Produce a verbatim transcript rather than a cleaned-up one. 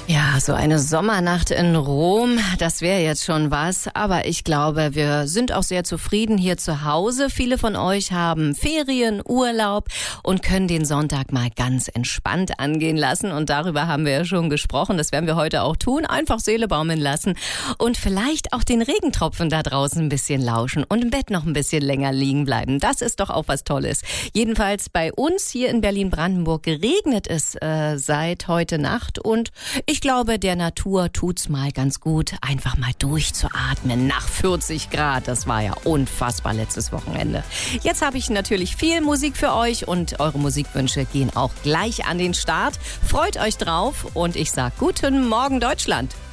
Ja, so eine Sommernacht in Rom, das wäre jetzt schon was. Aber ich glaube, wir sind auch sehr zufrieden hier zu Hause. Viele von euch haben Ferien, Urlaub und können den Sonntag mal ganz entspannt angehen lassen. Und darüber haben wir ja schon gesprochen. Das werden wir heute auch tun. Einfach Seele baumeln lassen und vielleicht auch den Regentropfen da draußen ein bisschen lauschen und im Bett noch ein bisschen länger liegen bleiben. Das ist doch auch was Tolles. Jedenfalls bei uns hier in Berlin-Brandenburg regnet es äh, seit heute Nacht und ich Ich glaube, der Natur tut's mal ganz gut, einfach mal durchzuatmen nach vierzig Grad. Das war ja unfassbar letztes Wochenende. Jetzt habe ich natürlich viel Musik für euch und eure Musikwünsche gehen auch gleich an den Start. Freut euch drauf und ich sag guten Morgen Deutschland.